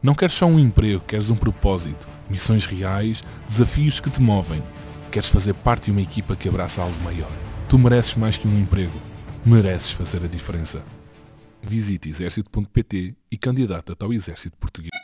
Não queres só um emprego, queres um propósito, missões reais, desafios que te movem. Queres fazer parte de uma equipa que abraça algo maior. Tu mereces mais que um emprego. Mereces fazer a diferença. Visite exército.pt e candidata-te ao exército português.